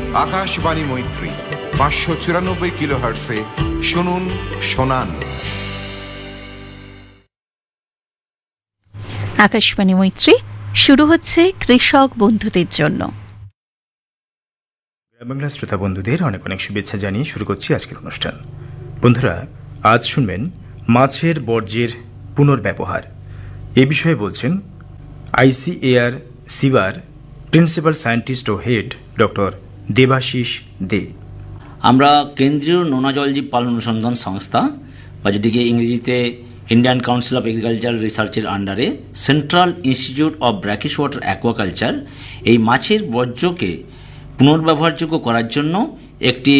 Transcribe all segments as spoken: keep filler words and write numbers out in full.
আকাশবাণী মৈত্রী পাঁচশো চুরানব্বই কিলো হার্টসে শুনুন শোনান। আকাশবাণী মৈত্রী শুরু হচ্ছে কৃষক বন্ধুদের জন্য। বাংলা শ্রোতা বন্ধুদের অনেক অনেক শুভেচ্ছা জানিয়ে শুরু করছি আজকের অনুষ্ঠান। বন্ধুরা, আজ শুনবেন মাছের বর্জ্যের পুনর্ব্যবহার। এ বিষয়ে বলছেন আইসিএআর সিবার প্রিন্সিপাল সায়েন্টিস্ট ও হেড ডক্টর দেবাশিস দে। আমরা কেন্দ্রীয় নোনা জলজীব পালন অনুসন্ধান সংস্থা বা যেটিকে ইংরেজিতে ইন্ডিয়ান কাউন্সিল অফ এগ্রিকালচার রিসার্চের আন্ডারে central institute of brackish water aquaculture এই মাছের বর্জ্যকে পুনর্ব্যবহারযোগ্য করার জন্য একটি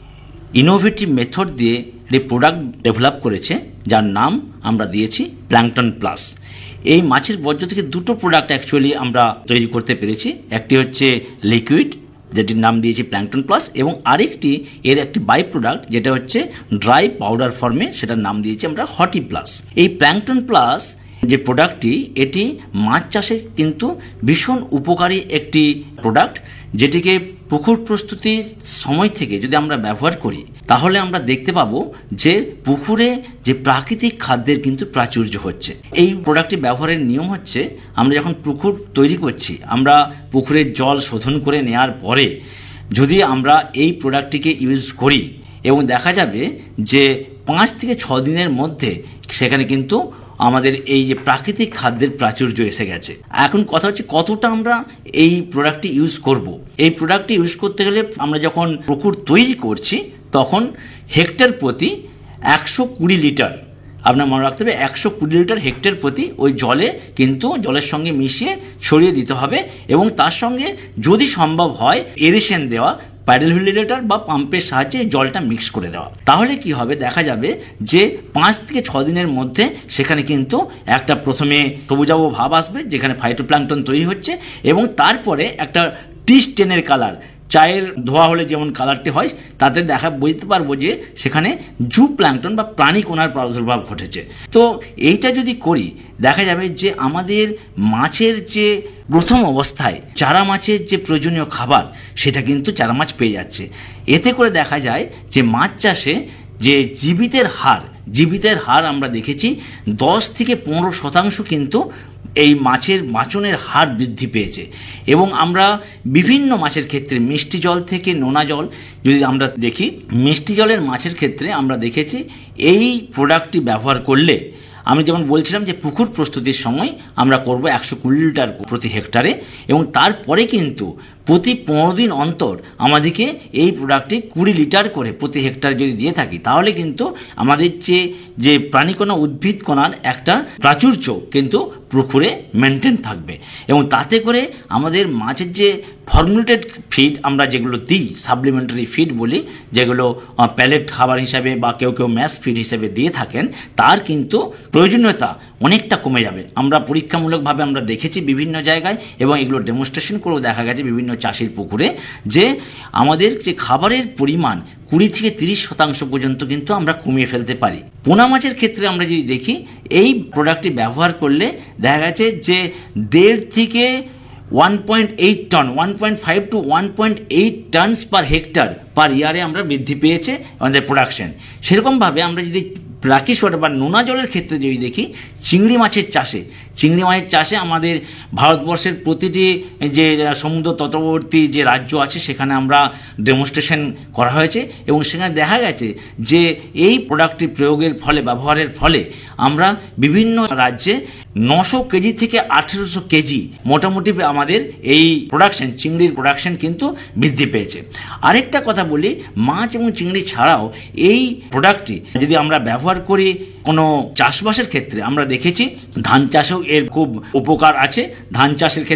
ইনোভেটিভ মেথড দিয়ে একটি প্রোডাক্ট ডেভেলপ করেছে, যার নাম আমরা দিয়েছি প্ল্যাঙ্কটন প্লাস। এই মাছের বর্জ্য থেকে দুটো প্রোডাক্ট অ্যাকচুয়ালি আমরা তৈরি করতে পেরেছি। একটি হচ্ছে লিকুইড, যেটির নাম দিয়েছি প্ল্যাঙ্কটন প্লাস, এবং আরেকটি এর একটি বাই প্রোডাক্ট যেটা হচ্ছে ড্রাই পাউডার ফর্মে, সেটার নাম দিয়েছি আমরা হটি প্লাস। এই প্ল্যাঙ্কটন প্লাস যে প্রোডাক্টটি, এটি মাছ চাষে কিন্তু ভীষণ উপকারী একটি প্রোডাক্ট, যেটিকে পুকুর প্রস্তুতির সময় থেকে যদি আমরা ব্যবহার করি তাহলে আমরা দেখতে পাবো যে পুকুরে যে প্রাকৃতিক খাদ্যের কিন্তু প্রাচুর্য হচ্ছে। এই প্রোডাক্টটি ব্যবহারের নিয়ম হচ্ছে, আমরা যখন পুকুর তৈরি করছি, আমরা পুকুরের জল শোধন করে নেওয়ার পরে যদি আমরা এই প্রোডাক্টটিকে ইউজ করি এবং দেখা যাবে যে পাঁচ থেকে ছ দিনের মধ্যে সেখানে কিন্তু আমাদের এই যে প্রাকৃতিক খাদ্যের প্রাচুর্য এসে গেছে। এখন কথা হচ্ছে কতটা আমরা এই প্রোডাক্টটি ইউজ করব। এই প্রোডাক্টটি ইউজ করতে গেলে আমরা যখন পুকুর তৈরি করছি তখন হেক্টর প্রতি একশো কুড়ি লিটার, আপনার মনে রাখতে হবে একশো কুড়ি লিটার হেক্টর প্রতি ওই জলে কিন্তু জলের সঙ্গে মিশিয়ে ছড়িয়ে দিতে হবে, এবং তার সঙ্গে যদি সম্ভব হয় এরেশন দেওয়া, প্যাডেল হুইলেটার বা পাম্পের সাহায্যে জলটা মিক্স করে দেওয়া। তাহলে কি হবে, দেখা যাবে যে পাঁচ থেকে ছ দিনের মধ্যে সেখানে কিন্তু একটা প্রথমে সবুজাভ ভাব আসবে, যেখানে ফাইটোপ্ল্যাঙ্কটন তৈরি হচ্ছে, এবং তারপরে একটা টি স্টেনের কালার, চায়ের ধোয়া হলে যেমন কালারটি হয়, তাতে দেখা বুঝতে পারবো যে সেখানে জু প্ল্যাঙ্কটন বা প্রাণীকণার প্রাদুর্ভাব ঘটেছে। তো এইটা যদি করি দেখা যাবে যে আমাদের মাছের যে প্রথম অবস্থায় চারা মাছের যে প্রয়োজনীয় খাবার, সেটা কিন্তু চারা মাছ পেয়ে যাচ্ছে। এতে করে দেখা যায় যে মাছ চাষে যে জীবিতের হার, জীবিতের হার আমরা দেখেছি দশ থেকে পনেরো শতাংশ কিন্তু এই মাছের বাঁচনের হার বৃদ্ধি পেয়েছে। এবং আমরা বিভিন্ন মাছের ক্ষেত্রে মিষ্টি জল থেকে নোনা জল যদি আমরা দেখি, মিষ্টি জলের মাছের ক্ষেত্রে আমরা দেখেছি এই প্রোডাক্টটি ব্যবহার করলে, আমি যেমন বলছিলাম যে পুকুর প্রস্তুতির সময় আমরা করব একশো কুড়ি লিটার প্রতি হেক্টরে, এবং তারপরে কিন্তু প্রতি পনেরো দিন অন্তর আমাদেরকে এই প্রোডাক্টটি কুড়ি লিটার করে প্রতি হেক্টর যদি দিয়ে থাকি, তাহলে কিন্তু আমাদের যে যে প্রাণীকণা উদ্ভিদকণার একটা প্রাচুর্য কিন্তু পুকুরে মেনটেন থাকবে। এবং তাতে করে আমাদের মাছের যে ফর্মুলেটেড ফিড আমরা যেগুলো দিই, সাপ্লিমেন্টারি ফিড বলি, যেগুলো প্যালেট খাবার হিসাবে বা কেউ কেউ ম্যাশ ফিড হিসেবে দিয়ে থাকেন, তার কিন্তু প্রয়োজনীয়তা অনেকটা কমে যাবে। আমরা পরীক্ষামূলকভাবে আমরা দেখেছি বিভিন্ন জায়গায়, এবং এগুলো ডেমনস্ট্রেশন করেও দেখা গেছে বিভিন্ন চাষির পুকুরে, যে আমাদের যে খাবারের পরিমাণ কুড়ি থেকে তিরিশ শতাংশ পর্যন্ত কিন্তু আমরা কমিয়ে ফেলতে পারি। পোনা মাছের ক্ষেত্রে আমরা যদি দেখি, এই প্রোডাক্টটি ব্যবহার করলে দেখা গেছে যে দেড় থেকে one point eight ton one point five two one point eight tonnes পার হেক্টর পার ইয়ারে আমরা বৃদ্ধি পেয়েছে আমাদের প্রোডাকশন। সেরকমভাবে আমরা যদি ব্র্যাকিশ ওয়াটার বা নোনা জলের ক্ষেত্রে যদি দেখি, চিংড়ি মাছের চাষে চিংড়ি মাছের চাষে আমাদের ভারতবর্ষের প্রতিটি যে সমুদ্র তটবর্তী যে রাজ্য আছে সেখানে আমরা ডেমনস্ট্রেশন করা হয়েছে, এবং সেখানে দেখা গেছে যে এই প্রোডাক্টটি প্রয়োগের ফলে, ব্যবহারের ফলে আমরা বিভিন্ন রাজ্যে নশো কেজি থেকে আঠেরোশো কেজি মোটামুটি আমাদের এই প্রোডাকশন, চিংড়ির প্রোডাকশন কিন্তু বৃদ্ধি পেয়েছে। আরেকটা কথা বলি, মাছ এবং চিংড়ি ছাড়াও এই প্রোডাক্টটি যদি আমরা ব্যবহার করি কোনো চাষবাসের ক্ষেত্রে, আমরা দেখেছি ধান চাষেও এর খুব উপকার আছে। ধান চাষের ক্ষেত্রে